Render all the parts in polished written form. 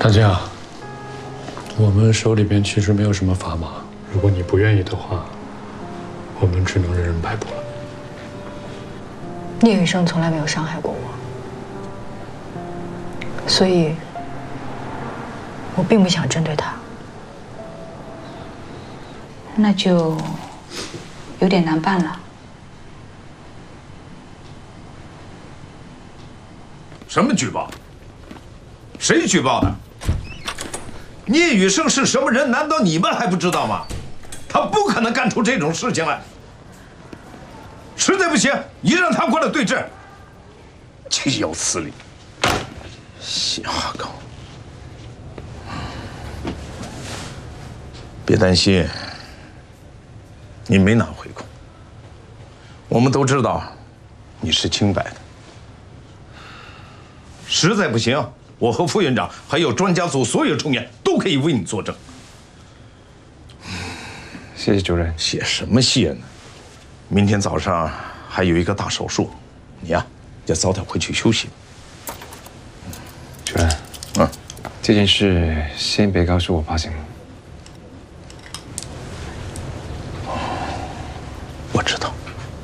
大家，我们手里边其实没有什么砝码，如果你不愿意的话，我们只能任人摆布了。 聂雨生从来没有伤害过我，所以我并不想针对他。 那就有点难办了。 什么举报？谁举报的？聂雨生是什么人？难道你们还不知道吗？他不可能干出这种事情来。实在不行，你让他过来对质。岂有此理！瞎搞！别担心，你没拿回扣。我们都知道你是清白的。实在不行，我和副院长还有专家组所有成员都可以为你作证。 谢谢主任。 谢什么谢呢？明天早上还有一个大手术，你呀要早点回去休息。 主任，这件事先别告诉我爸行吗？ 我知道。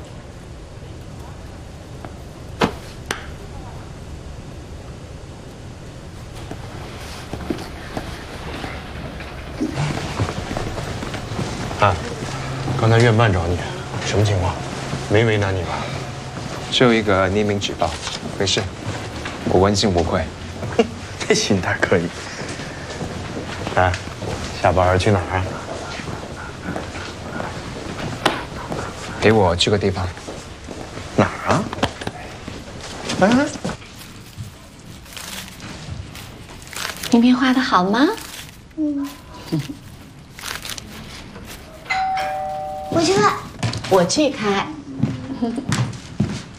啊，刚才院办找你，什么情况？没为难你吧？ 只有一个匿名举报，没事，我问心无愧。 这心态可以。哎，下班去哪儿啊？ 陪我去个地方。 哪儿啊？ 名片画的好吗？ 我去看。 我去开。